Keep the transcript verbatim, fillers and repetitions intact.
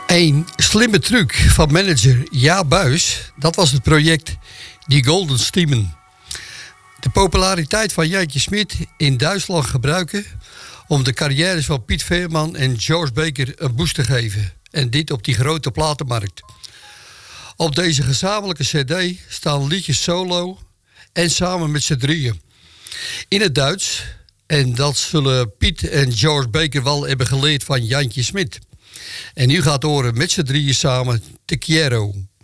Een slimme truc van manager Jaap Buys, dat was het project Die Golden Stimmen. De populariteit van Jantje Smit in Duitsland gebruiken om de carrières van Piet Veerman en George Baker een boost te geven. En dit op die grote platenmarkt. Op deze gezamenlijke cd staan liedjes solo en samen met z'n drieën. In het Duits, en dat zullen Piet en George Baker wel hebben geleerd van Jantje Smit. En u gaat horen met z'n drieën samen Te Quiero.